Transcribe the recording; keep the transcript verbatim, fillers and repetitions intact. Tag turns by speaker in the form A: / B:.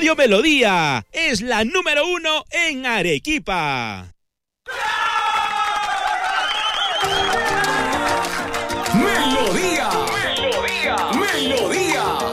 A: Radio Melodía es la número uno en Arequipa.